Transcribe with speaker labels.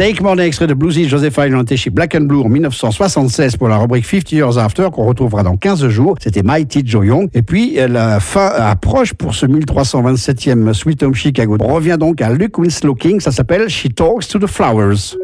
Speaker 1: Take Money, extrait de Bluesy Josephine, on était chez Black and Blue en 1976 pour la rubrique 50 Years After, qu'on retrouvera dans 15 jours. C'était Mighty Joe Young. Et puis, la fin approche pour ce 1327e Sweet Home Chicago. On revient donc à Luke Winslow King, ça s'appelle She Talks to the Flowers.